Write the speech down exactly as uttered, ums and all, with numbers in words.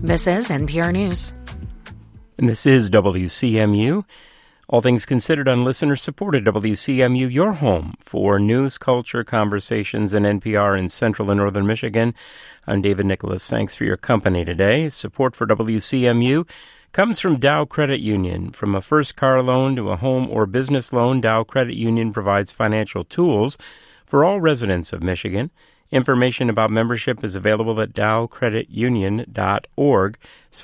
This is N P R News. And this is W C M U. All things considered on listener-supported W C M U, your home for news, culture, conversations, and N P R in central and northern Michigan. I'm David Nicholas. Thanks for your company today. Support for W C M U comes from Dow Credit Union. From a first car loan to a home or business loan, Dow Credit Union provides financial tools for all residents of Michigan. Information about membership is available at dow credit union dot org